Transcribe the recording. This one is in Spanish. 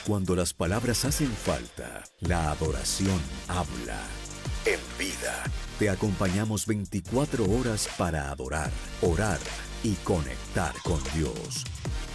Cuando las palabras hacen falta, la adoración habla. En Vida, te acompañamos 24 horas para adorar, orar y conectar con Dios.